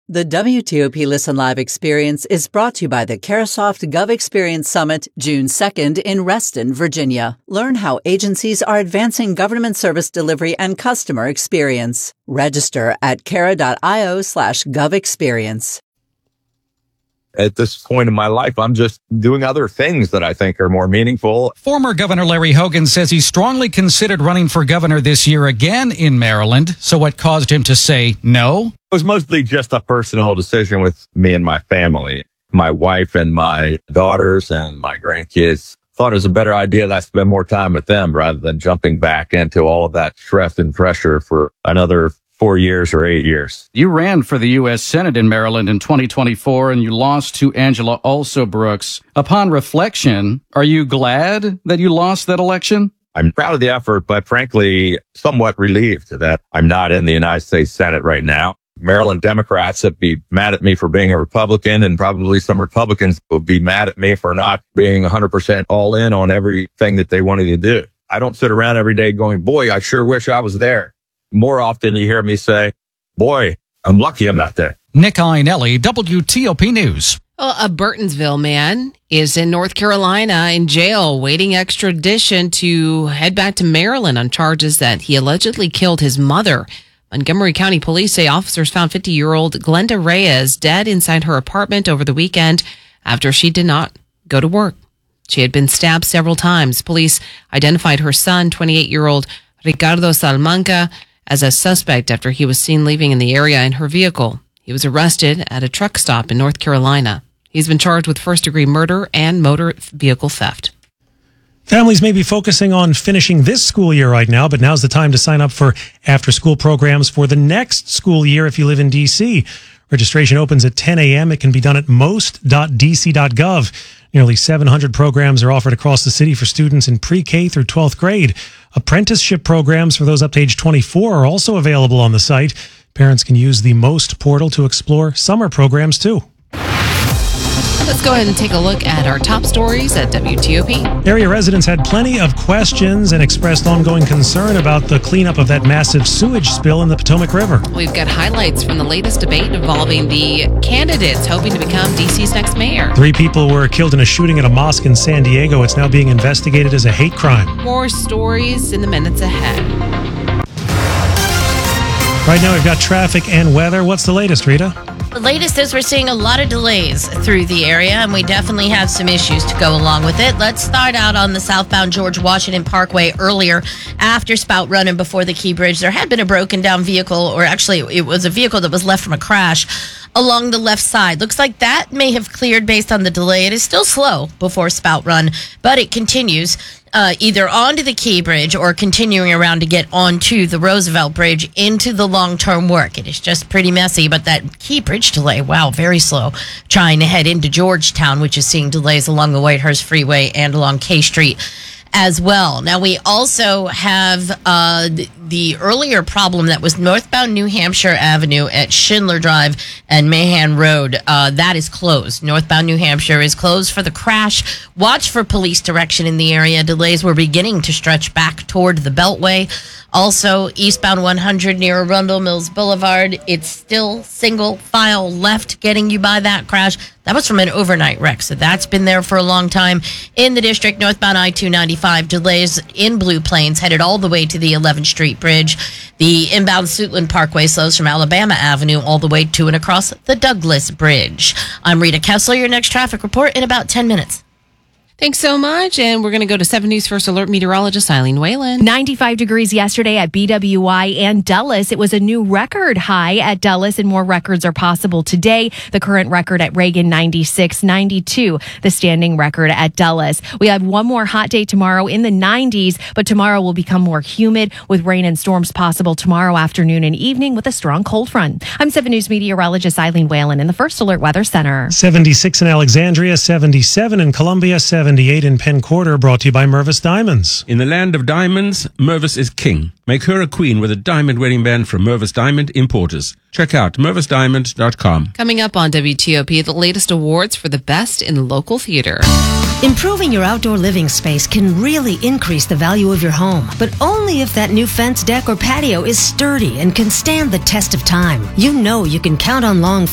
The WTOP Listen Live experience is brought to you by the Carasoft Gov Experience Summit, June 2nd in Reston, Virginia. Learn how agencies are advancing government service delivery and customer experience. Register at cara.io/govexperience. At this point in my life, I'm just doing other things that I think are more meaningful. Former Governor Larry Hogan says he strongly considered running for governor this year again in Maryland. So what caused him to say no? It was mostly just a personal decision with me and my family. My wife and my daughters and my grandkids thought it was a better idea that I spend more time with them rather than jumping back into all of that stress and pressure for another 4 years or 8 years. You ran for the U.S. Senate in Maryland in 2024 and you lost to Angela Alsobrooks. Upon reflection, are you glad that you lost that election? I'm proud of the effort, but frankly, somewhat relieved that I'm not in the United States Senate right now. Maryland Democrats would be mad at me for being a Republican, and probably some Republicans would be mad at me for not being 100% all in on everything that they wanted to do. I don't sit around every day going, boy, I sure wish I was there. More often you hear me say, boy, I'm lucky I'm not there. Nick Iannelli, WTOP News. Well, a Burtonsville man is in North Carolina in jail waiting extradition to head back to Maryland on charges that he allegedly killed his mother. Montgomery County Police say officers found 50-year-old Glenda Reyes dead inside her apartment over the weekend after she did not go to work. She had been stabbed several times. Police identified her son, 28-year-old Ricardo Salamanca, as a suspect after he was seen leaving in the area in her vehicle. He was arrested at a truck stop in North Carolina. He's been charged with first-degree murder and motor vehicle theft. Families may be focusing on finishing this school year right now, but now's the time to sign up for after-school programs for the next school year if you live in D.C. Registration opens at 10 a.m. It can be done at most.dc.gov. Nearly 700 programs are offered across the city for students in pre-K through 12th grade. Apprenticeship programs for those up to age 24 are also available on the site. Parents can use the Most portal to explore summer programs too. Let's go ahead and take a look at our top stories at WTOP. Area residents had plenty of questions and expressed ongoing concern about the cleanup of that massive sewage spill in the Potomac River. We've got highlights from the latest debate involving the candidates hoping to become D.C.'s next mayor. 3 people were killed in a shooting at a mosque in San Diego. It's now being investigated as a hate crime. More stories in the minutes ahead. Right now we've got traffic and weather. What's the latest, Rita? The latest is we're seeing a lot of delays through the area, and we definitely have some issues to go along with it. Let's start out on the southbound George Washington Parkway earlier after Spout Run and before the Key Bridge. There had been a broken down vehicle, or actually it was a vehicle that was left from a crash along the left side. Looks like that may have cleared based on the delay. It is still slow before Spout Run, but it continues either onto the Key Bridge or continuing around to get onto the Roosevelt Bridge into the long-term work. It is just pretty messy, but that Key Bridge delay, wow, very slow. Trying to head into Georgetown, which is seeing delays along the Whitehurst Freeway and along K Street as well. Now, we also have the earlier problem that was northbound New Hampshire Avenue at Schindler Drive and Mahan Road. That is closed. Northbound New Hampshire is closed for the crash. Watch for police direction in the area. Delays were beginning to stretch back toward the Beltway. Also, eastbound 100 near Arundel Mills Boulevard. It's still single file left getting you by that crash. That was from an overnight wreck, so that's been there for a long time. In the district, northbound I-295, delays in Blue Plains headed all the way to the 11th Street Bridge. The inbound Suitland Parkway slows from Alabama Avenue all the way to and across the Douglas Bridge. I'm Rita Kessler, your next traffic report in about 10 minutes. Thanks so much. And we're going to go to 7 News First Alert meteorologist Eileen Whalen. 95 degrees yesterday at BWI and Dulles. It was a new record high at Dulles, and more records are possible today. The current record at Reagan, 96, 92, the standing record at Dulles. We have one more hot day tomorrow in the 90s, but tomorrow will become more humid with rain and storms possible tomorrow afternoon and evening with a strong cold front. I'm 7 News meteorologist Eileen Whalen in the First Alert Weather Center. 76 in Alexandria, 77 in Columbia, 78 in Penn Quarter, brought to you by Mervis Diamonds. In the land of diamonds, Mervis is king. Make her a queen with a diamond wedding band from Mervis Diamond Importers. Check out mervisdiamond.com. Coming up on WTOP, the latest awards for the best in local theater. Improving your outdoor living space can really increase the value of your home, but only if that new fence, deck, or patio is sturdy and can stand the test of time. You know you can count on long